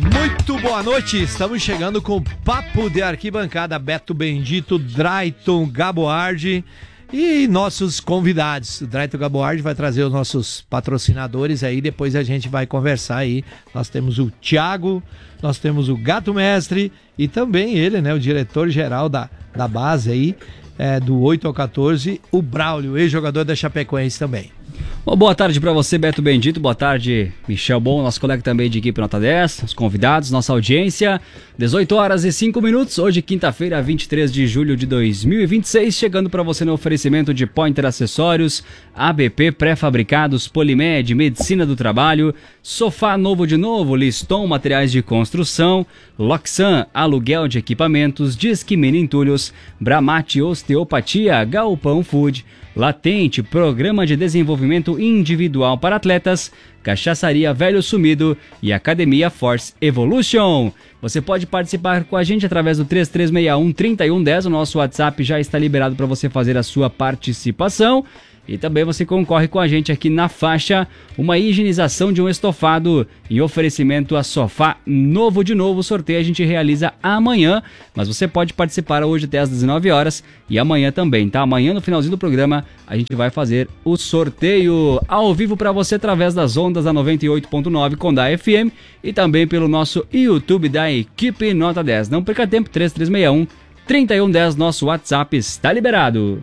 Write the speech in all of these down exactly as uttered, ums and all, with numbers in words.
Muito boa noite, estamos chegando com o Papo de Arquibancada, Beto Bendito, Drayton Gaboardi e nossos convidados. O Drayton Gaboardi vai trazer os nossos patrocinadores aí, depois a gente vai conversar aí. Nós temos o Thiago, nós temos o Gato Mestre e também ele, né, o diretor-geral da, da base aí, é, do oito ao quatorze, o Braulio, ex-jogador da Chapecoense também. Bom, boa tarde para você, Beto Bendito. Boa tarde, Michel Bom, nosso colega também de equipe Nota dez, os convidados, nossa audiência. dezoito horas e cinco minutos, hoje quinta-feira, vinte e três de julho de dois mil e vinte e seis, chegando para você no oferecimento de Pointer Acessórios, A B P Pré-Fabricados, Polimed, Medicina do Trabalho, Sofá Novo de Novo, Liston Materiais de Construção, Loxan, Aluguel de Equipamentos, Disque Mini Entulhos, Bramate Osteopatia, Galpão Food, Latente, Programa de Desenvolvimento Individual para Atletas, Cachaçaria Velho Sumido e Academia Force Evolution. Você pode participar com a gente através do três três seis um, três um um zero. O nosso WhatsApp já está liberado para você fazer a sua participação. E também você concorre com a gente aqui na faixa, uma higienização de um estofado em oferecimento a Sofá Novo de Novo. O sorteio a gente realiza amanhã, mas você pode participar hoje até às dezenove horas e amanhã também, tá? Amanhã no finalzinho do programa a gente vai fazer o sorteio ao vivo para você através das ondas da noventa e oito ponto nove Condá F M e também pelo nosso YouTube da equipe Nota dez. Não perca tempo, três três seis um, três um um zero, nosso WhatsApp está liberado.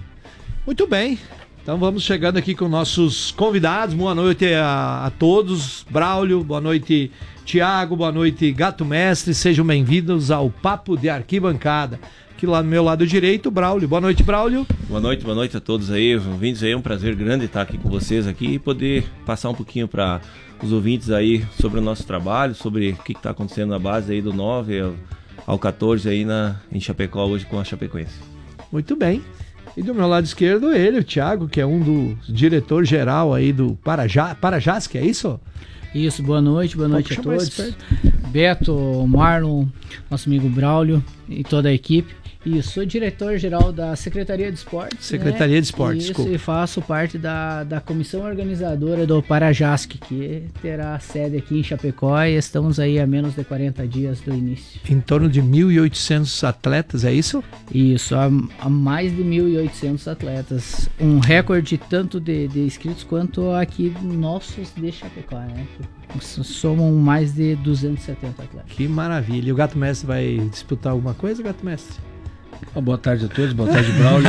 Muito bem. Então vamos chegando aqui com nossos convidados. Boa noite a, a todos. Braulio, boa noite Thiago, boa noite Gato Mestre. Sejam bem-vindos ao Papo de Arquibancada. Aqui lá no meu lado direito, Braulio. Boa noite, Braulio. Boa noite, boa noite a todos aí, ouvintes aí. É um prazer grande estar aqui com vocês aqui e poder passar um pouquinho para os ouvintes aí sobre o nosso trabalho, sobre o que está acontecendo na base aí do nove ao, ao quatorze aí na, em Chapecó hoje com a Chapecoense. Muito bem. E do meu lado esquerdo, ele, o Thiago, que é um dos diretor-geral aí do Parajá, Parajasc, é isso? Isso, boa noite, boa noite a todos. Beto, Marlon, nosso amigo Braulio e toda a equipe. E sou diretor-geral da Secretaria de Esportes. Secretaria né? de Esportes, Isso, desculpa. E faço parte da, da comissão organizadora do Parajasc, que terá sede aqui em Chapecó e estamos aí a menos de quarenta dias do início. Em torno de mil e oitocentos atletas, é isso? Isso, há, há mais de mil e oitocentos atletas. Um recorde tanto de, de inscritos quanto aqui nossos de Chapecó, né? Somam mais de duzentos e setenta atletas. Que maravilha. E o Gato Mestre vai disputar alguma coisa, Gato Mestre? Oh, boa tarde a todos, boa tarde, Braulio.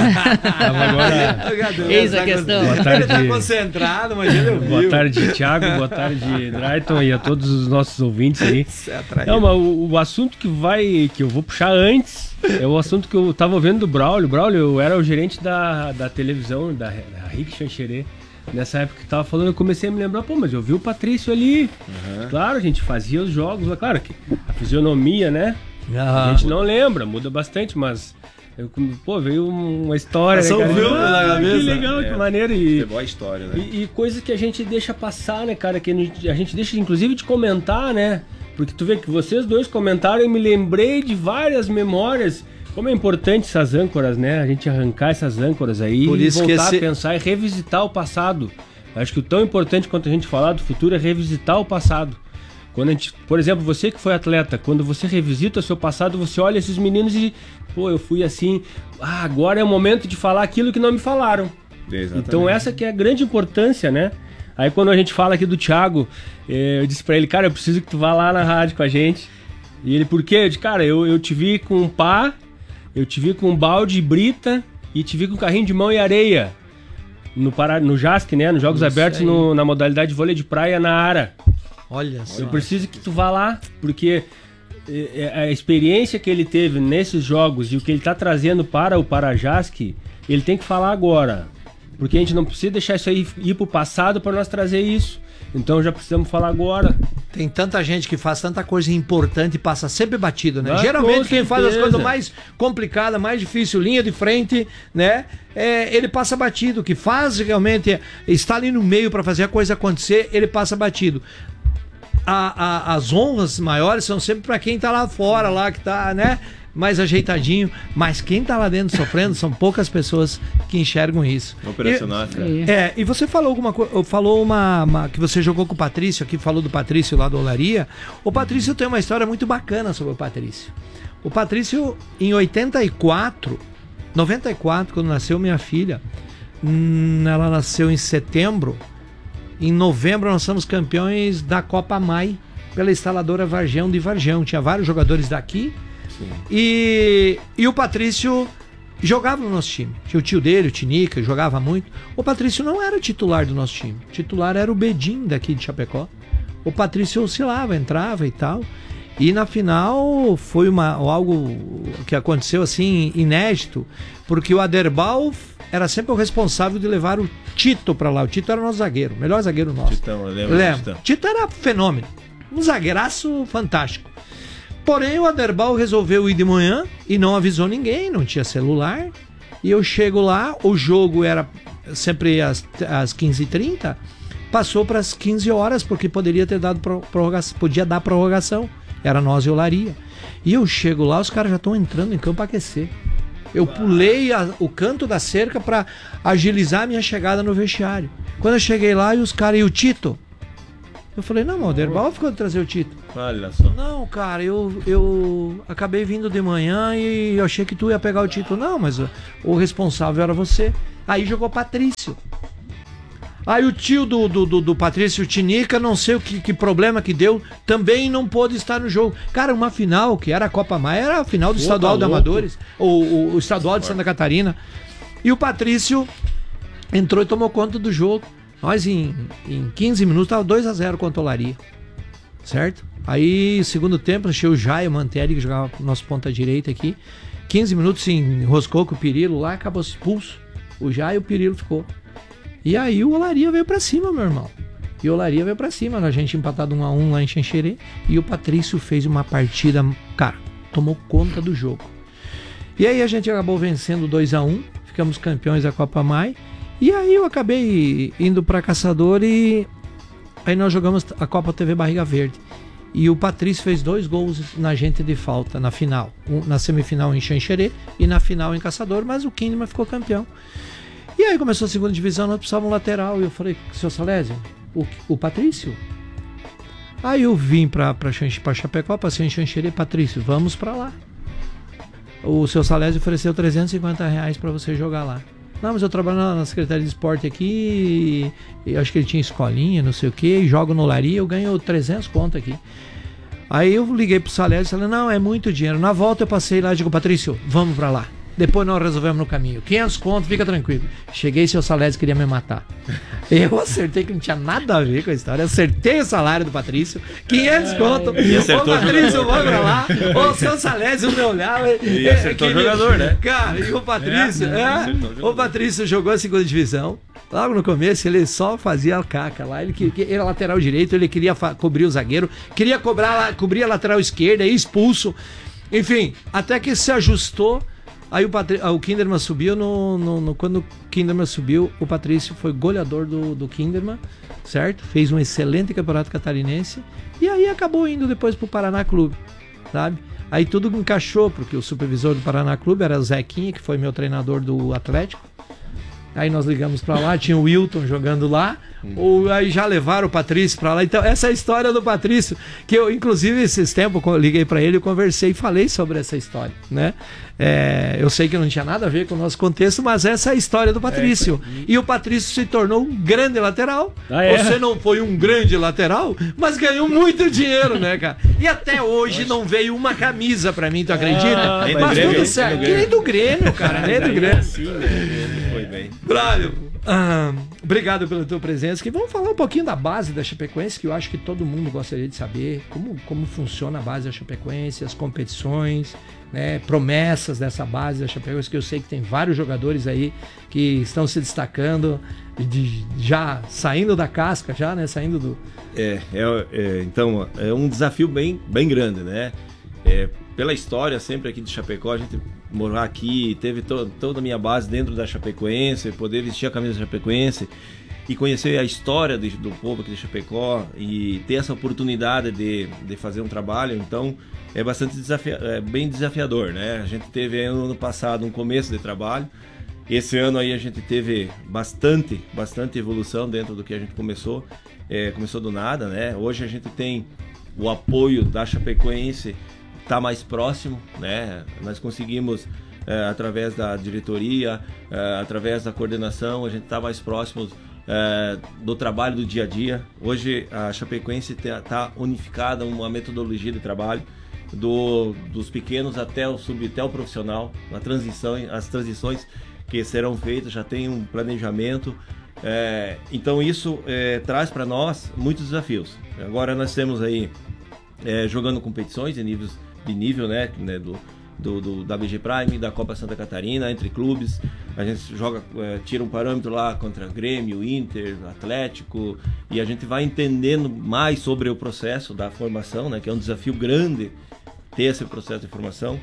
Agora... Eis a questão. Boa tarde. Ele tá concentrado, mas ele ouviu. Boa tarde, Thiago, boa tarde, Drayton e a todos os nossos ouvintes aí. Não, mas o, o assunto que vai, que eu vou puxar antes é o assunto que eu tava ouvindo do Braulio. Braulio, eu era o gerente da, da televisão, da, da Rick Chancheré. Nessa época que tava falando, eu comecei a me lembrar, pô, mas eu vi o Patrício ali. Uhum. Claro, a gente fazia os jogos, claro que a fisionomia, né? Uhum. A gente não lembra, muda bastante, mas eu, pô, veio uma história. Passou né, um filme na cabeça. Que legal, é, que maneiro. E, é boa história, né? E, e coisas que a gente deixa passar, né, cara, que a gente, a gente deixa inclusive de comentar, né? Porque tu vê que vocês dois comentaram e me lembrei de várias memórias. Como é importante essas âncoras, né? A gente arrancar essas âncoras aí Por e isso voltar que esse... a pensar e revisitar o passado. Acho que o tão importante quanto a gente falar do futuro é revisitar o passado. Quando a gente, por exemplo, você que foi atleta, quando você revisita o seu passado, você olha esses meninos e, pô, eu fui assim, ah, agora é o momento de falar aquilo que não me falaram. Exatamente. Então essa que é a grande importância, né? Aí quando a gente fala aqui do Thiago, eu disse pra ele, cara, eu preciso que tu vá lá na rádio com a gente. E ele, por quê? Eu disse, cara, eu, eu te vi com um pá, eu te vi com um balde e brita e te vi com um carrinho de mão e areia. No, Pará, no J A S C, né? Nos Jogos Isso Abertos, no, na modalidade de vôlei de praia na Ara. Olha só. Eu preciso que tu vá lá, porque a experiência que ele teve nesses jogos e o que ele está trazendo para o Parajasc, ele tem que falar agora. Porque a gente não precisa deixar isso aí ir pro passado para nós trazer isso. Então já precisamos falar agora. Tem tanta gente que faz tanta coisa importante e passa sempre batido, né? Ah, geralmente quem faz as certeza. coisas mais complicadas, mais difíceis, linha de frente, né? É, ele passa batido. O que faz realmente é, está ali no meio para fazer a coisa acontecer, ele passa batido. a, a, as honras maiores são sempre para quem tá lá fora, lá que tá, né? Mais ajeitadinho, mas quem tá lá dentro sofrendo são poucas pessoas que enxergam isso. Operacional, e, é, e você falou alguma coisa, falou uma, uma que você jogou com o Patrício aqui, falou do Patrício lá do Olaria. O Patrício tem uma história muito bacana sobre o Patrício. O Patrício, em oitenta e quatro, noventa e quatro, quando nasceu minha filha, hum, ela nasceu em setembro, em novembro nós somos campeões da Copa Mai, pela instaladora Varjão de Varjão. Tinha vários jogadores daqui. E, e o Patrício jogava no nosso time. Tinha o tio dele, o Tinica, jogava muito. O Patrício não era titular do nosso time. O titular era o Bedim daqui de Chapecó. O Patrício oscilava, entrava e tal. E na final foi uma, algo que aconteceu assim inédito, porque o Aderbal era sempre o responsável de levar o Tito para lá. O Tito era o nosso zagueiro, o melhor zagueiro nosso. Titão, eu lembro. lembro. Titão. Tito era fenômeno, um zagueiraço fantástico. Porém, o Aderbal resolveu ir de manhã e não avisou ninguém, não tinha celular. E eu chego lá, o jogo era sempre às, às quinze e trinta, passou para as quinze horas, porque poderia ter dado prorrogação, podia dar prorrogação. Era nós e o Olaria. E eu chego lá, os caras já estão entrando em campo para aquecer. Eu pulei a, o canto da cerca para agilizar a minha chegada no vestiário. Quando eu cheguei lá, e os caras, e o Tito? Eu falei, não, o Aderbal ficou de trazer o Tito. Olha só. Não, cara, eu, eu acabei vindo de manhã e eu achei que tu ia pegar o título. Não, mas o, o responsável era você. Aí jogou Patrício. Aí o tio do, do, do, do Patrício, o Tinica, não sei o que, que problema que deu, também não pôde estar no jogo. Cara, uma final, que era a Copa Maia, era a final do Pô, Estadual tá de Amadores, o, o, o Estadual de Santa Catarina. E o Patrício entrou e tomou conta do jogo. Nós em, em quinze minutos tava dois a zero contra o Olaria. Certo? Aí, segundo tempo, achei o Jair Mantelli, que jogava nosso ponta direita aqui. quinze minutos se enroscou com o Pirilo lá, acabou expulso. O Jair e o Pirilo ficou. E aí o Olaria veio pra cima, meu irmão. E o Olaria veio pra cima, a gente empatado um a um lá em Xanxerê. E o Patrício fez uma partida, cara, tomou conta do jogo. E aí a gente acabou vencendo dois a um, ficamos campeões da Copa Mai. E aí eu acabei indo pra Caçador e aí nós jogamos a Copa T V Barriga Verde. E o Patrício fez dois gols na gente de falta, na final. Um, na semifinal em Xanxerê e na final em Caçador, mas o Kinderman ficou campeão. E aí começou a segunda divisão, nós precisávamos um lateral. E eu falei, seu Salésio, o, o Patrício? Aí eu vim pra, pra, pra Chapecó, passei em Xanxerê, Patrício, vamos pra lá. O seu Salésio ofereceu trezentos e cinquenta reais pra você jogar lá. Não, mas eu trabalho na, na Secretaria de Esporte aqui, e, e acho que ele tinha escolinha, não sei o que, e jogo no Olaria, eu ganho trezentos conto aqui. Aí eu liguei pro Salésio e falei, não, é muito dinheiro. Na volta eu passei lá e digo, Patrício, vamos pra lá. Depois nós resolvemos no caminho. quinhentos conto, fica tranquilo. Cheguei, seu Salésio queria me matar. Eu acertei que não tinha nada a ver com a história. Acertei o salário do Patrício. quinhentos conto. Ô, Patrício, vamos pra lá. Ô, seu Salésio me olhava. E acertou o jogador, né? Cara, e o Patrício, é, é, o, o Patrício jogou a segunda divisão. Logo no começo ele só fazia a caca lá. Ele, ele era lateral direito, ele queria cobrir o zagueiro, queria cobrar, cobrir a lateral esquerda, expulso. Enfim, até que se ajustou. Aí o, Patri... o Kinderman subiu, no, no, no... quando o Kinderman subiu, o Patrício foi goleador do, do Kinderman, certo? Fez um excelente campeonato catarinense e aí acabou indo depois pro Paraná Clube, sabe? Aí tudo encaixou, porque o supervisor do Paraná Clube era o Zequinha, que foi meu treinador do Atlético. Aí nós ligamos pra lá, tinha o Wilton jogando lá, ou aí já levaram o Patrício pra lá. Então essa é a história do Patrício, que eu inclusive esses tempos eu liguei pra ele, eu conversei e falei sobre essa história, né? É, eu sei que não tinha nada a ver com o nosso contexto, mas essa é a história do Patrício. É. E o Patrício se tornou um grande lateral. Ah, é? Você não foi um grande lateral, mas ganhou muito dinheiro, né, cara? E até hoje Nossa. não veio uma camisa pra mim, tu acredita? Ah, mas tudo Grêmio, certo. Nem do Grêmio, cara, nem do Grêmio. Sim, né? Foi bem. Bravo. Ah, obrigado pela tua presença. Que vamos falar um pouquinho da base da Chapecoense, que eu acho que todo mundo gostaria de saber como, como funciona a base da Chapecoense, as competições, né, promessas dessa base da Chapecoense, que eu sei que tem vários jogadores aí que estão se destacando, de, já saindo da casca, já, né, saindo do... É, é, é, então, é um desafio bem, bem grande, né? É, pela história sempre aqui de Chapecó, a gente morar aqui, teve to, toda a minha base dentro da Chapecoense, poder vestir a camisa da Chapecoense. e conhecer a história de, do povo aqui de Chapecó e ter essa oportunidade de, de fazer um trabalho, então é bastante desafia, é bem desafiador, né? A gente teve ano passado um começo de trabalho, esse ano aí a gente teve bastante, bastante evolução dentro do que a gente começou, é, começou do nada, né? Hoje a gente tem o apoio da Chapecoense, tá mais próximo, né? Nós conseguimos, é, através da diretoria, é, através da coordenação, a gente tá mais próximo é, do trabalho do dia a dia. Hoje a Chapecoense tá unificada, uma metodologia de trabalho, do, dos pequenos até o sub, até o profissional, a transição, as transições que serão feitas, já tem um planejamento, é, então isso é, traz para nós muitos desafios. Agora nós temos aí é, jogando competições de, níveis, de nível, né, né do, do, do, da B G Prime, da Copa Santa Catarina, entre clubes, a gente joga, é, tira um parâmetro lá contra Grêmio, Inter, Atlético, e a gente vai entendendo mais sobre o processo da formação, né, que é um desafio grande ter esse processo de formação.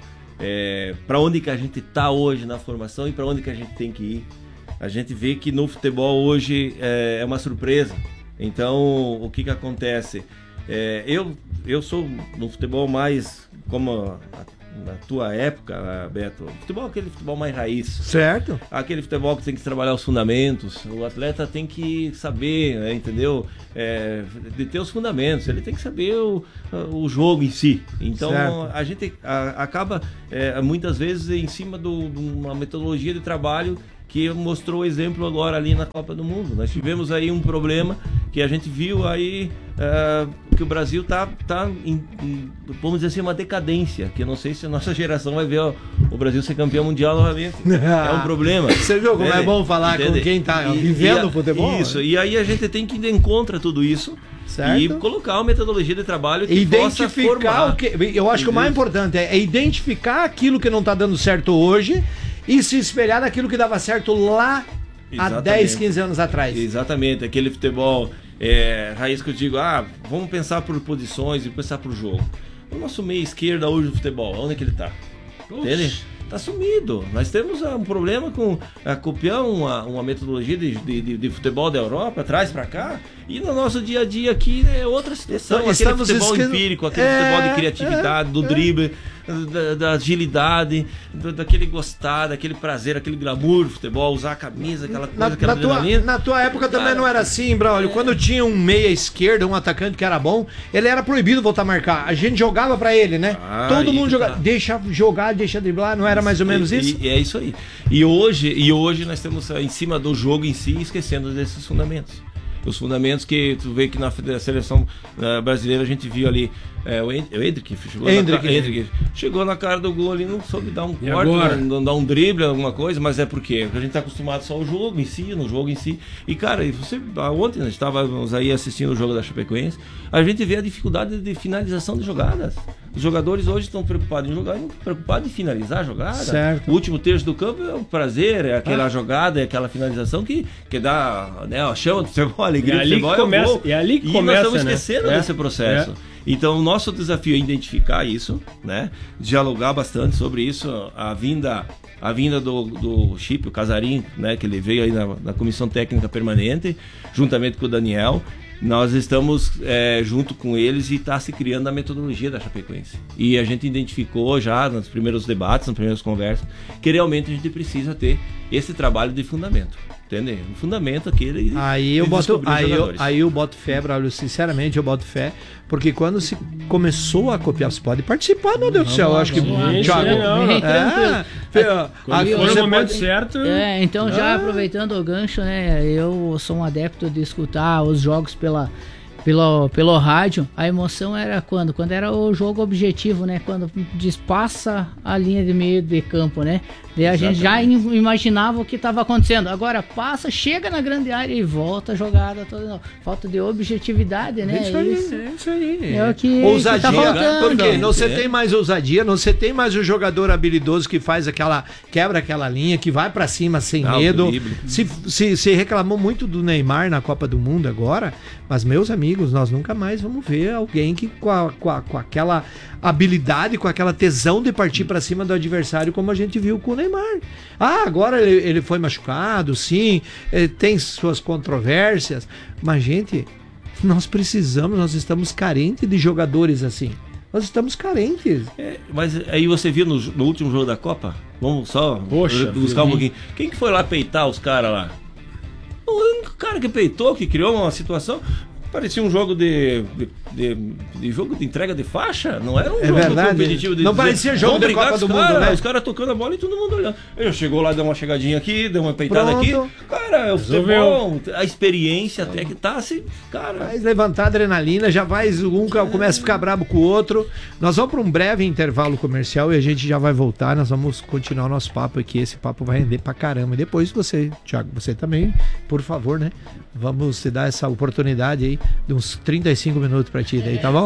É, para onde que a gente está hoje na formação e para onde que a gente tem que ir. A gente vê que no futebol hoje é, é uma surpresa. Então, o que que acontece? É, eu, eu sou no futebol mais como a, na tua época, Beto, futebol aquele futebol mais raiz. Certo. Aquele futebol que tem que trabalhar os fundamentos. O atleta tem que saber, né, entendeu? É, de ter os fundamentos. Ele tem que saber o, o jogo em si. Então, certo. a gente a, acaba é, muitas vezes em cima de uma metodologia de trabalho que mostrou o exemplo agora ali na Copa do Mundo. Nós tivemos aí um problema que a gente viu aí uh, que o Brasil tá, tá em, em, vamos dizer assim, uma decadência, que eu não sei se a nossa geração vai ver ó, o Brasil ser campeão mundial novamente. É um problema. Você viu como é bom falar Entende? com quem tá e, vivendo o futebol? Isso, né? E aí a gente tem que ir contra tudo isso. Certo. E colocar uma metodologia de trabalho que identificar possa formar. O que, eu acho que o mais importante é, é identificar aquilo que não está dando certo hoje e se espelhar naquilo que dava certo lá Exatamente. há dez, quinze anos atrás. Exatamente, aquele futebol é, raiz que eu digo, ah, vamos pensar por posições e pensar por jogo. O nosso meia esquerda hoje do futebol, onde é que ele está? Ele tá sumido. Nós temos uh, um problema com uh, copiar uma, uma metodologia de, de, de futebol da Europa, traz para cá, e no nosso dia a dia aqui é outra situação. Então, aquele futebol esque... empírico, aquele é, futebol de criatividade, é, do drible, é. da, da agilidade, do, daquele gostar, daquele prazer, aquele glamour do futebol, usar a camisa, aquela coisa, na, aquela na tua, na tua época Cara, também não era assim, Braulio. É. Quando tinha um meia esquerda, um atacante que era bom, ele era proibido voltar a marcar. A gente jogava para ele, né? Ah, Todo mundo jogava. Tá. Deixa jogar, deixa driblar, não era mais ou menos e, isso? E, é isso aí. E hoje, e hoje nós estamos em cima do jogo em si, esquecendo desses fundamentos. Os fundamentos que tu vê que na seleção uh, brasileira a gente viu ali é, o Endrick chegou, Endrick, na, Endrick chegou na cara do gol ali, não soube dar um corte, não, não dar um drible, alguma coisa, mas é porque a gente tá acostumado só ao jogo em si, no jogo em si. E cara, você, ontem nós estávamos aí assistindo o jogo da Chapecoense, a gente vê a dificuldade de finalização de jogadas. Os jogadores hoje estão preocupados em jogar e não preocupados em finalizar a jogada. Certo. O último terço do campo é o prazer, é aquela ah. jogada, é aquela finalização que, que dá, né, a chama do futebol, a alegria do futebol. Começa, é, é ali que e começa, nós estamos esquecendo né? desse processo. É. Então, o nosso desafio é identificar isso, né? Dialogar bastante sobre isso. A vinda, a vinda do, do Chip, o Casarim, né? Que ele veio aí na, na Comissão Técnica Permanente, juntamente com o Daniel. Nós estamos é, junto com eles e está se criando a metodologia da Chapecoense. E a gente identificou já nos primeiros debates, nas primeiras conversas, que realmente a gente precisa ter esse trabalho de fundamento. Entendeu? Um fundamento aquele. Aí eu boto, aí eu, aí eu boto fé, Braulio, sinceramente eu boto fé, porque quando se começou a copiar, você pode participar, meu Deus do céu, eu acho que Thiago. É, foi no momento pode... certo. É, então ah. já aproveitando o gancho, né? Eu sou um adepto de escutar os jogos pela Pelo, pelo rádio. A emoção era quando? Quando era o jogo objetivo, né? Quando despassa a linha de meio de campo, né? Daí a Exatamente. gente já imaginava o que estava acontecendo. Agora passa, chega na grande área e volta a jogada toda. Falta de objetividade, né? Isso aí, isso, é isso aí. É o que, ousadia, que tá faltando. Porque não você é. tem mais ousadia, não você tem mais o jogador habilidoso que faz aquela, quebra aquela linha, que vai pra cima sem não, medo. Se, se, se reclamou muito do Neymar na Copa do Mundo agora, mas meus amigos, amigos, nós nunca mais vamos ver alguém que com, a, com, a, com aquela habilidade, com aquela tesão de partir para cima do adversário, como a gente viu com o Neymar. Ah, agora ele, ele foi machucado, sim, tem suas controvérsias, mas, gente, nós precisamos, nós estamos carentes de jogadores assim. Nós estamos carentes. É, mas aí você viu no, no último jogo da Copa? Vamos só Poxa, buscar um pouquinho. Quem que foi lá peitar os caras lá? O único cara que peitou, que criou uma situação, parecia um jogo de, de, de, de jogo de entrega de faixa, não era um é jogo verdade, competitivo. De não dizer, parecia jogo da Copa do cara, Mundo, né? Os caras tocando a bola e todo mundo olhando. Ele chegou lá, deu uma chegadinha aqui, deu uma peitada Pronto. aqui. Cara, o futebol, a experiência até que tá assim, cara. Vai levantar a adrenalina, já vai, um começa a ficar brabo com o outro. Nós vamos para um breve intervalo comercial e a gente já vai voltar, nós vamos continuar o nosso papo aqui, esse papo vai render pra caramba. E depois você, Thiago, você também, por favor, né? Vamos te dar essa oportunidade aí de uns trinta e cinco minutos pra ti daí, tá bom?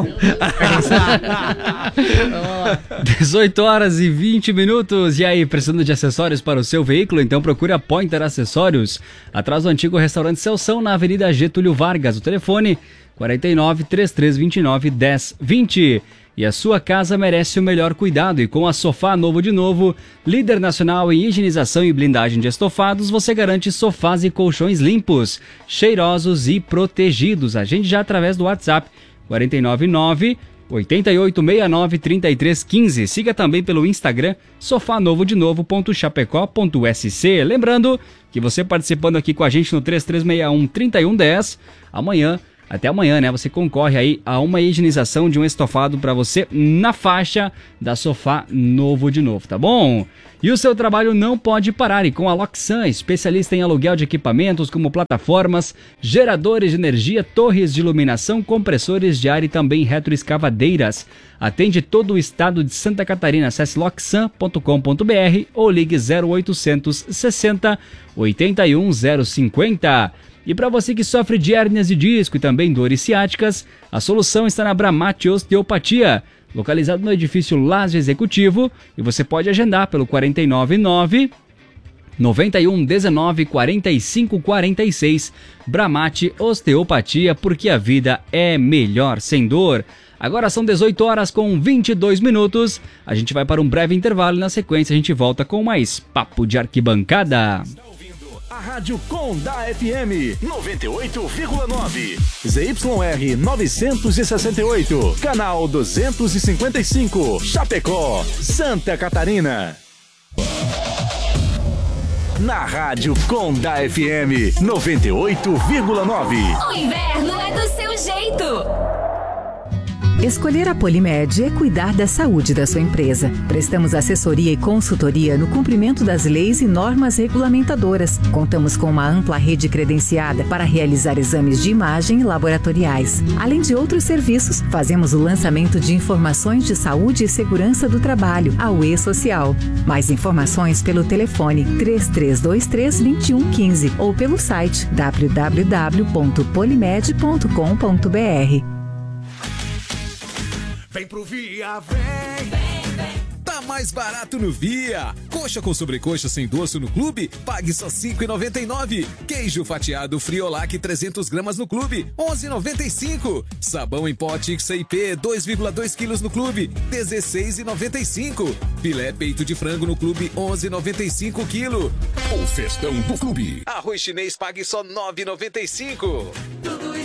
dezoito horas e vinte minutos. E aí, precisando de acessórios para o seu veículo? Então procure a Pointer Acessórios, atrás do antigo restaurante Celção, na Avenida Getúlio Vargas. O telefone quarenta e nove, trinta e três, vinte e nove, dez, vinte. E a sua casa merece o melhor cuidado, e com a Sofá Novo de Novo, líder nacional em higienização e blindagem de estofados, você garante sofás e colchões limpos, cheirosos e protegidos. Agende já através do WhatsApp quarenta e nove nove, oito oito seis nove, três três um cinco. Siga também pelo Instagram sofá novo de novo ponto chapecó ponto s c. Lembrando que você participando aqui com a gente no três três seis um, três um um zero, amanhã, até amanhã, né? Você concorre aí a uma higienização de um estofado para você na faixa da Sofá Novo de Novo, tá bom? E o seu trabalho não pode parar, e com a Loxan, especialista em aluguel de equipamentos como plataformas, geradores de energia, torres de iluminação, compressores de ar e também retroescavadeiras. Atende todo o estado de Santa Catarina. Acesse loxan ponto com ponto b r ou ligue zero oitocentos sessenta, oitenta e um zero cinquenta. E para você que sofre de hérnias de disco e também dores ciáticas, a solução está na Bramate Osteopatia, localizado no edifício Laje Executivo, e você pode agendar pelo quarenta e nove nove, noventa e um, dezenove, quarenta e cinco, quarenta e seis. Bramate Osteopatia, porque a vida é melhor sem dor. Agora são dezoito horas com vinte e dois minutos. A gente vai para um breve intervalo e na sequência a gente volta com mais Papo de Arquibancada. A Rádio Com da F M noventa e oito vírgula nove, Z Y R novecentos e sessenta e oito, canal duzentos e cinquenta e cinco, Chapecó, Santa Catarina. Na Rádio Com da F M noventa e oito vírgula nove. O inverno é do seu jeito. Escolher a Polimed é cuidar da saúde da sua empresa. Prestamos assessoria e consultoria no cumprimento das leis e normas regulamentadoras. Contamos com uma ampla rede credenciada para realizar exames de imagem e laboratoriais. Além de outros serviços, fazemos o lançamento de informações de saúde e segurança do trabalho, a U E Social. Mais informações pelo telefone três três dois três, dois um um cinco ou pelo site w w w ponto polimed ponto com ponto b r. Vem pro Via, vem! Vem, vem! Tá mais barato no Via! Coxa com sobrecoxa sem dorso no clube, pague só cinco reais e noventa e nove centavos. Queijo fatiado Friolac trezentas gramas no clube, onze reais e noventa e cinco centavos. Sabão em pó Tix I P dois vírgula dois quilos no clube, dezesseis reais e noventa e cinco centavos. Filé peito de frango no clube, onze reais e noventa e cinco centavos quilo. O festão do clube. Arroz chinês pague só nove reais e noventa e cinco centavos.